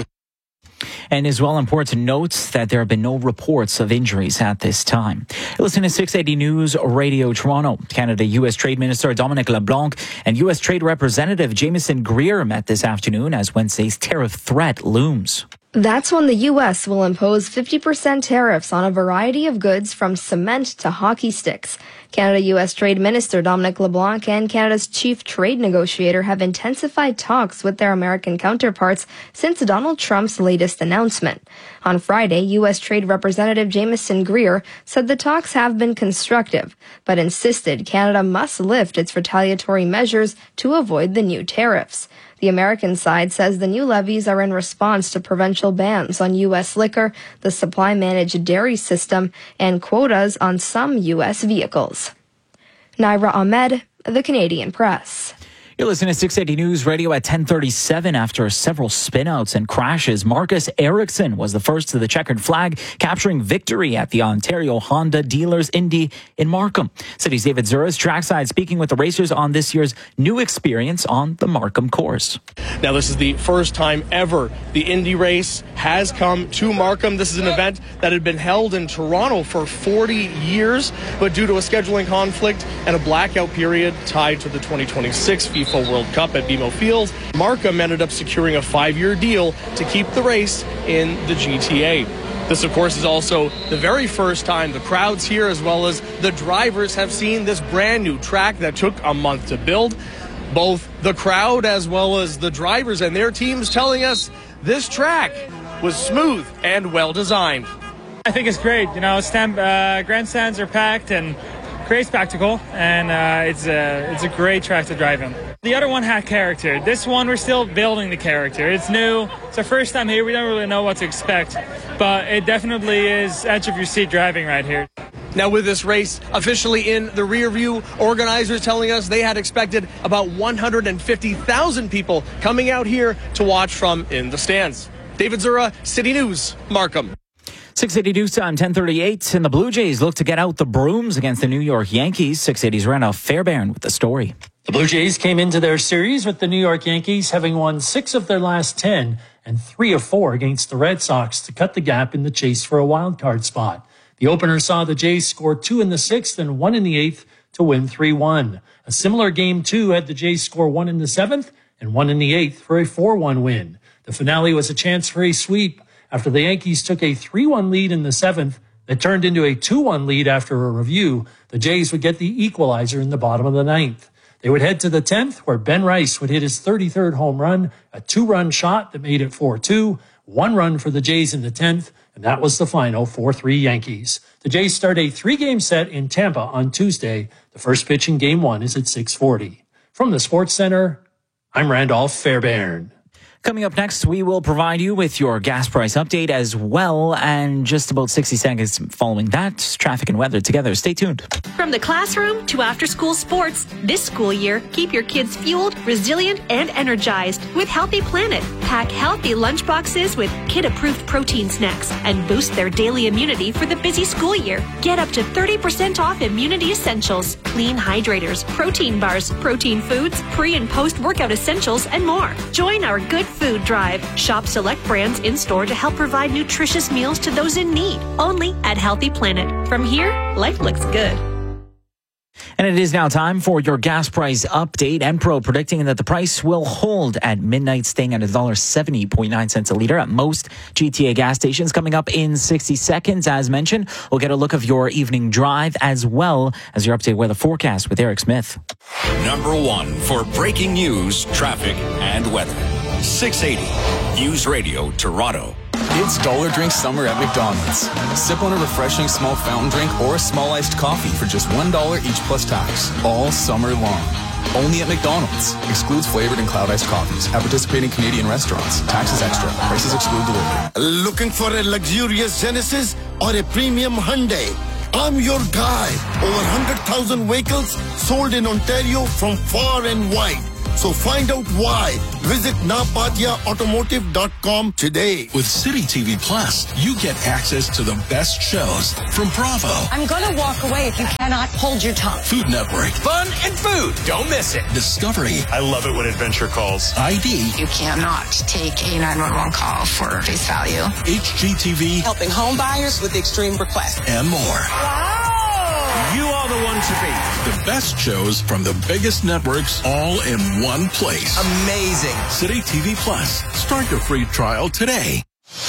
And as well, important notes that there have been no reports of injuries at this time. Listen to 680 News Radio Toronto. Canada-U.S. Trade Minister Dominic LeBlanc and U.S. Trade Representative Jamieson Greer met this afternoon as Wednesday's tariff threat looms. That's when the U.S. will impose 50% tariffs on a variety of goods from cement to hockey sticks. Canada-U.S. Trade Minister Dominic LeBlanc and Canada's chief trade negotiator have intensified talks with their American counterparts since Donald Trump's latest announcement. On Friday, U.S. Trade Representative Jamieson Greer said the talks have been constructive, but insisted Canada must lift its retaliatory measures to avoid the new tariffs. The American side says the new levies are in response to provincial bans on U.S. liquor, the supply-managed dairy system, and quotas on some U.S. vehicles. Naira Ahmed, The Canadian Press. You're listening to 680 News Radio at 10:37. After several spinouts and crashes, Marcus Ericsson was the first to the checkered flag, capturing victory at the Ontario Honda Dealers Indy in Markham. City's David Zuras trackside speaking with the racers on this year's new experience on the Markham course. Now, this is the first time ever the Indy race has come to Markham. This is an event that had been held in Toronto for 40 years, but due to a scheduling conflict and a blackout period tied to the 2026 FIFA World Cup at BMO Field, Markham ended up securing a 5-year deal to keep the race in the GTA. This, of course, is also the very first time the crowds here, as well as the drivers, have seen this brand new track that took a month to build. Both the crowd as well as the drivers and their teams telling us this track was smooth and well designed. I think it's great. You know, grandstands are packed and great spectacle, and it's a great track to drive in. The other one had character. This one, we're still building the character. It's new. It's our first time here. We don't really know what to expect, but it definitely is edge of your seat driving right here. Now, with this race officially in the rear view, organizers telling us they had expected about 150,000 people coming out here to watch from in the stands. David Zura, City News, Markham. 680 News Time, 10:38, and the Blue Jays look to get out the brooms against the New York Yankees. 680's Randolph Fairbairn with the story. The Blue Jays came into their series with the New York Yankees having won 6 of their last 10 and 3 of 4 against the Red Sox to cut the gap in the chase for a wild card spot. The opener saw the Jays score 2 in the 6th and 1 in the 8th to win 3-1. A similar game 2 had the Jays score 1 in the 7th and 1 in the 8th for a 4-1 win. The finale was a chance for a sweep after the Yankees took a 3-1 lead in the 7th that turned into a 2-1 lead after a review. The Jays would get the equalizer in the bottom of the 9th. They would head to the 10th, where Ben Rice would hit his 33rd home run, a 2-run shot that made it 4-2, 1 run for the Jays in the 10th, and that was the final 4-3 Yankees. The Jays start a 3-game set in Tampa on Tuesday. The first pitch in Game 1 is at 6:40. From the Sports Center, I'm Randolph Fairbairn. Coming up next, we will provide you with your gas price update as well, and just about 60 seconds following that, traffic and weather together. Stay tuned. From the classroom to after-school sports, this school year, keep your kids fueled, resilient, and energized with Healthy Planet. Pack healthy lunchboxes with kid-approved protein snacks and boost their daily immunity for the busy school year. Get up to 30% off immunity essentials, clean hydrators, protein bars, protein foods, pre- and post-workout essentials, and more. Join our Good Food Drive. Shop select brands in-store to help provide nutritious meals to those in need. Only at Healthy Planet. From here, life looks good. And it is now time for your gas price update. Enpro predicting that the price will hold at midnight, staying at $1.70.9 a liter at most GTA gas stations. Coming up in 60 seconds, as mentioned, we'll get a look of your evening drive as well as your updated weather forecast with Eric Smith. Number 1 for breaking news, traffic, and weather. 680 News Radio Toronto. It's Dollar Drink Summer at McDonald's. Sip on a refreshing small fountain drink or a small iced coffee for just $1 each plus tax, all summer long. Only at McDonald's. Excludes flavored and cloud iced coffees at participating Canadian restaurants. Taxes extra. Prices exclude delivery. Looking for a luxurious Genesis or a premium Hyundai? I'm your guy. Over 100,000 vehicles sold in Ontario from far and wide. So find out why. Visit napatiaautomotive.com today. With City TV Plus, you get access to the best shows from Bravo, I'm gonna walk away if you cannot hold your tongue. Food Network, Fun and food. Don't miss it. Discovery, I love it when adventure calls. ID, You cannot take a 911 call for face value. HGTV, Helping home buyers with extreme requests. and more. You are the one to beat. The best shows from the biggest networks all in one place. Amazing. City TV Plus. Start your free trial today.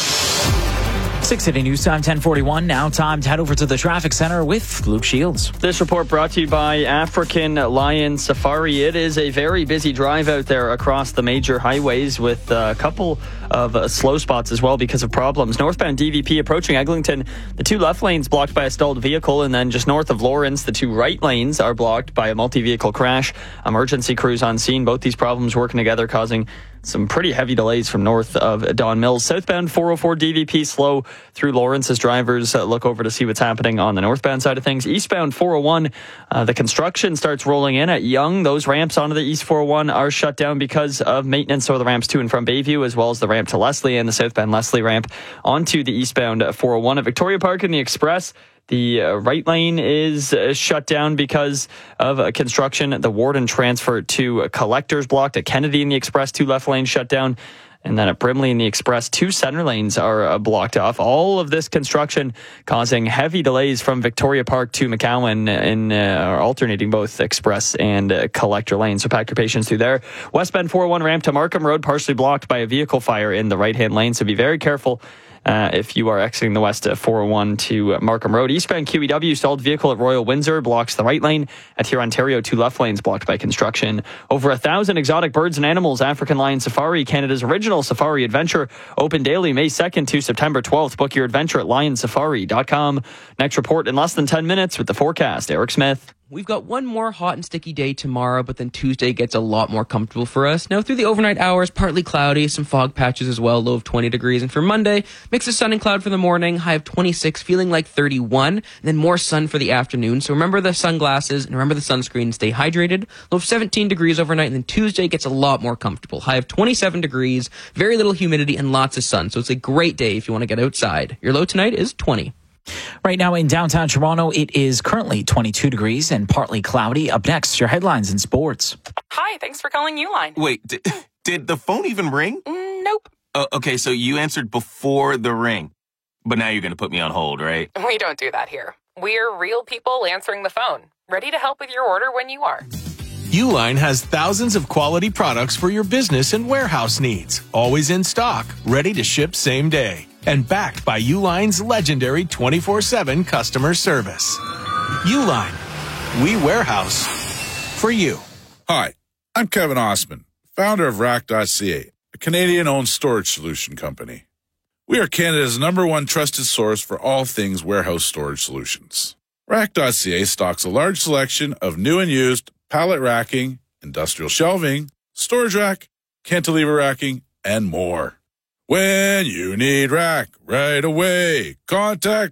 680 News Time, 1041. Now time to head over to the traffic center with Luke Shields. This report brought to you by African Lion Safari. It is a very busy drive out there across the major highways with a couple of slow spots as well because of problems. Northbound DVP approaching Eglinton, the 2 left lanes blocked by a stalled vehicle, and then just north of Lawrence, the 2 right lanes are blocked by a multi-vehicle crash. Emergency crews on scene. Both these problems working together, causing some pretty heavy delays from north of Don Mills. Southbound 404 DVP slow through Lawrence as drivers look over to see what's happening on the northbound side of things. Eastbound 401, the construction starts rolling in at Yonge. Those ramps onto the East 401 are shut down because of maintenance. So the ramps to and from Bayview, as well as the ramp to Leslie and the southbound Leslie ramp onto the eastbound 401. At Victoria Park and the Express, the right lane is shut down because of construction. The Warden transfer to Collectors blocked. At Kennedy in the Express, 2 left lanes shut down. And then at Brimley in the Express, 2 center lanes are blocked off. All of this construction causing heavy delays from Victoria Park to McCowan in alternating both Express and Collector lanes. So pack your patience through there. Westbound 401 ramp to Markham Road partially blocked by a vehicle fire in the right-hand lane. So be very careful if you are exiting the west 401 to Markham Road. Eastbound QEW, stalled vehicle at Royal Windsor blocks the right lane. At here Ontario, 2 left lanes blocked by construction. Over 1,000 exotic birds and animals. African Lion Safari, Canada's original safari adventure, open daily May 2nd to September 12th. Book your adventure at lionsafari.com. Next report in less than 10 minutes with the forecast. Eric Smith. We've got one more hot and sticky day tomorrow, but then Tuesday gets a lot more comfortable for us. Now, through the overnight hours, partly cloudy, some fog patches as well, low of 20 degrees. And for Monday, mix of sun and cloud for the morning, high of 26, feeling like 31, and then more sun for the afternoon. So remember the sunglasses and remember the sunscreen and stay hydrated. Low of 17 degrees overnight, and then Tuesday gets a lot more comfortable. High of 27 degrees, very little humidity, and lots of sun. So it's a great day if you want to get outside. Your low tonight is 20. Right now in downtown Toronto, it is currently 22 degrees and partly cloudy. Up next, your headlines in sports. Hi, thanks for calling Uline. Wait, did the phone even ring? Nope. Okay, so you answered before the ring. But now you're going to put me on hold, right? We don't do that here. We're real people answering the phone, ready to help with your order when you are. Uline has thousands of quality products for your business and warehouse needs. Always in stock, ready to ship same day. And backed by Uline's legendary 24/7 customer service. Uline, we warehouse for you. Hi, I'm Kevin Osman, founder of Rack.ca, a Canadian-owned storage solution company. We are Canada's #1 trusted source for all things warehouse storage solutions. Rack.ca stocks a large selection of new and used pallet racking, industrial shelving, storage rack, cantilever racking, and more. When you need rack right away, contact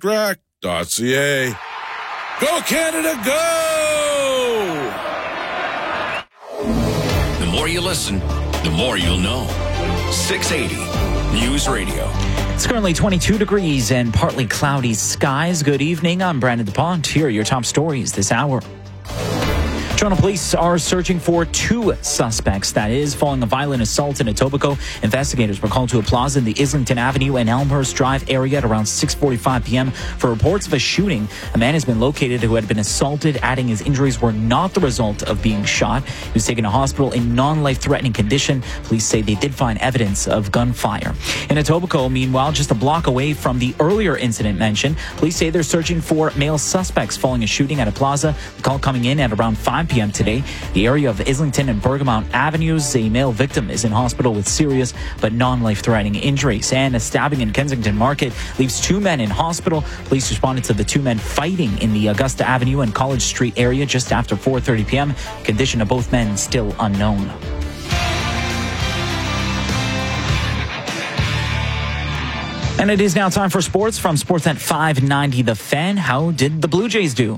rack.ca. Go Canada, go! The more you listen, the more you'll know. 680 News Radio. It's currently 22 degrees and partly cloudy skies. Good evening. I'm Brandon DuPont. Here are your top stories this hour. Toronto police are searching for 2 suspects, that is, following a violent assault in Etobicoke. Investigators were called to a plaza in the Islington Avenue and Elmhurst Drive area at around 6:45 p.m. for reports of a shooting. A man has been located who had been assaulted, adding his injuries were not the result of being shot. He was taken to hospital in non-life-threatening condition. Police say they did find evidence of gunfire. In Etobicoke, meanwhile, just a block away from the earlier incident mentioned, police say they're searching for male suspects following a shooting at a plaza. The call coming in at around 5 p.m. today. The area of Islington and Bergamount Avenues, a male victim is in hospital with serious but non-life-threatening injuries. And a stabbing in Kensington Market leaves 2 men in hospital. Police responded to the 2 men fighting in the Augusta Avenue and College Street area just after 4:30 p.m. Condition of both men still unknown. And it is now time for sports from Sportsnet 590 The Fan. How did the Blue Jays do?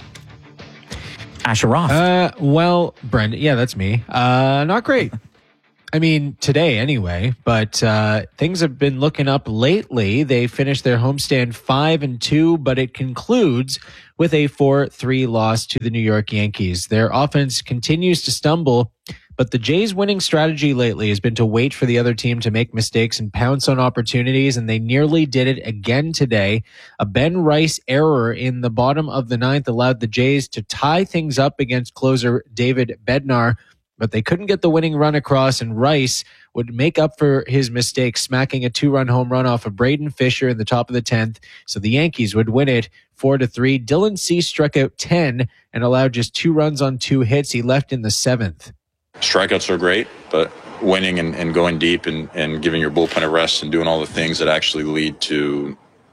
Asher Roth. Well, Brendan, yeah, that's me. Not great. I mean, today anyway, but things have been looking up lately. They finished their homestand 5-2, but it concludes with a 4-3 loss to the New York Yankees. Their offense continues to stumble, but the Jays' winning strategy lately has been to wait for the other team to make mistakes and pounce on opportunities, and they nearly did it again today. A Ben Rice error in the bottom of the 9th allowed the Jays to tie things up against closer David Bednar, but they couldn't get the winning run across, and Rice would make up for his mistake, smacking a 2-run home run off of Braden Fisher in the top of the 10th. So the Yankees would win it 4-3. Dylan Cease struck out 10 and allowed just 2 runs on 2 hits. He left in the 7th. Strikeouts are great, but winning and going deep and giving your bullpen a rest and doing all the things that actually lead to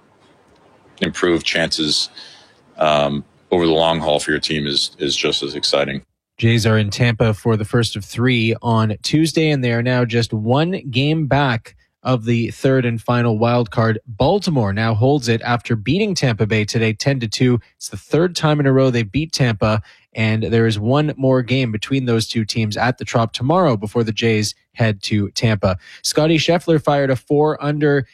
improved chances over the long haul for your team is just as exciting. Jays are in Tampa for the first of 3 on Tuesday, and they are now just 1 game back of the 3rd and final wild card. Baltimore now holds it after beating Tampa Bay today 10-2. It's the 3rd time in a row they beat Tampa, and there is 1 more game between those 2 teams at the Trop tomorrow before the Jays head to Tampa. Scotty Scheffler fired a 4-under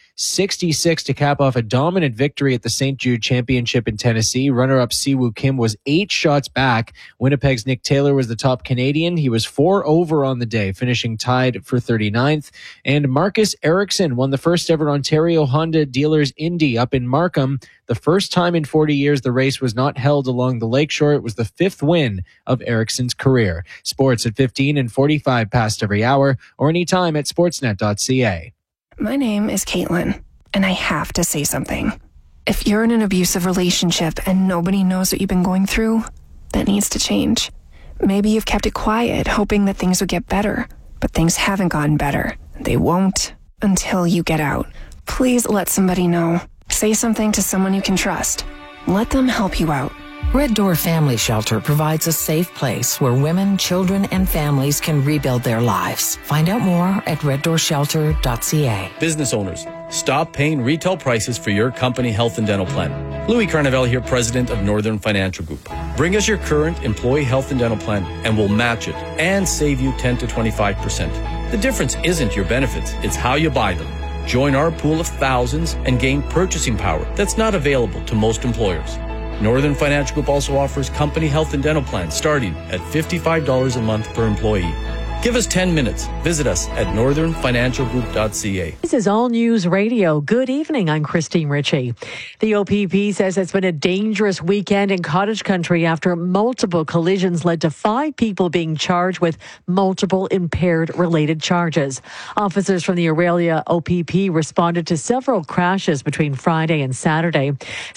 66 to cap off a dominant victory at the St. Jude Championship in Tennessee. Runner-up Siwoo Kim was 8 shots back. Winnipeg's Nick Taylor was the top Canadian. He was 4 over on the day, finishing tied for 39th. And Marcus Ericsson won the first ever Ontario Honda Dealers Indy up in Markham. The first time in 40 years the race was not held along the lakeshore. It was the 5th win of Ericsson's career. Sports at 15 and 45 past every hour, or anytime at sportsnet.ca. My name is Caitlin, and I have to say something. If you're in an abusive relationship and nobody knows what you've been going through, that needs to change. Maybe you've kept it quiet, hoping that things would get better, but things haven't gotten better. They won't until you get out. Please let somebody know. Say something to someone you can trust. Let them help you out. Red Door Family Shelter provides a safe place where women, children, and families can rebuild their lives. Find out more at reddoorshelter.ca. Business owners, stop paying retail prices for your company health and dental plan. Louis Carnevale here, president of Northern Financial Group. Bring us your current employee health and dental plan, and we'll match it and save you 10 to 25%. The difference isn't your benefits, it's how you buy them. Join our pool of thousands and gain purchasing power that's not available to most employers. Northern Financial Group also offers company health and dental plans starting at $55 a month per employee. Give us 10 minutes. Visit us at northernfinancialgroup.ca. This is All News Radio. Good evening. I'm Christine Ritchie. The OPP says it's been a dangerous weekend in cottage country after multiple collisions led to 5 people being charged with multiple impaired related charges. Officers from the Aurelia OPP responded to several crashes between Friday and Saturday.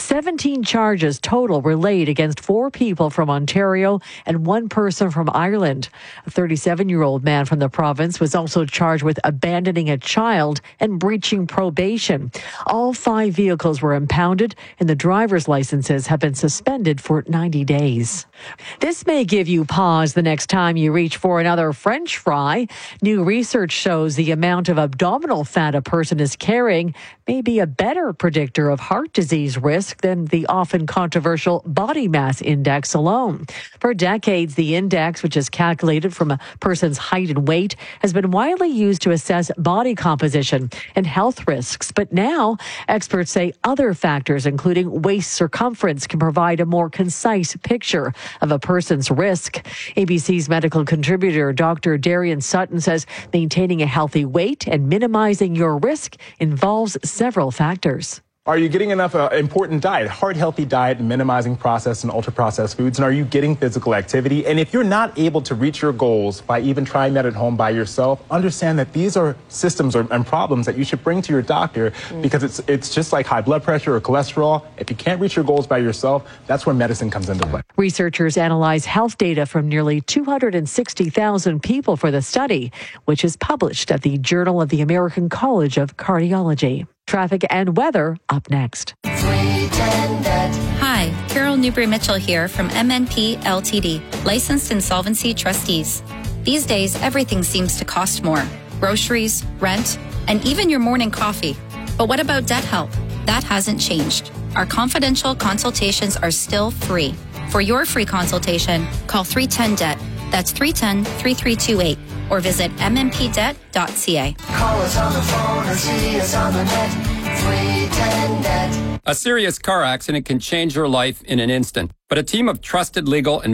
17 charges total were laid against 4 people from Ontario and 1 person from Ireland. A 37-year-old man from the province was also charged with abandoning a child and breaching probation. All 5 vehicles were impounded and the driver's licenses have been suspended for 90 days. This may give you pause the next time you reach for another French fry. New research shows the amount of abdominal fat a person is carrying may be a better predictor of heart disease risk than the often controversial body mass index alone. For decades, the index, which is calculated from a person's height and weight has been widely used to assess body composition and health risks. But now, experts say other factors, including waist circumference, can provide a more concise picture of a person's risk. ABC's medical contributor, Dr. Darian Sutton, says maintaining a healthy weight and minimizing your risk involves several factors. Are you getting enough important diet, heart healthy diet, minimizing processed and ultra processed foods? And are you getting physical activity? And if you're not able to reach your goals by even trying that at home by yourself, understand that these are systems and problems that you should bring to your doctor, because it's just like high blood pressure or cholesterol. If you can't reach your goals by yourself, that's where medicine comes into play. Researchers analyze health data from nearly 260,000 people for the study, which is published at the Journal of the American College of Cardiology. Traffic and weather up next. Hi, Carol Newbury-Mitchell here from MNP Ltd, licensed insolvency trustees. These days, everything seems to cost more. Groceries, rent, and even your morning coffee. But what about debt help? That hasn't changed. Our confidential consultations are still free. For your free consultation, call 310-DEBT. That's 310-3328. Or visit mmpdebt.ca. Call us on the phone or see us on the net. 310-DEBT. A serious car accident can change your life in an instant, but a team of trusted legal and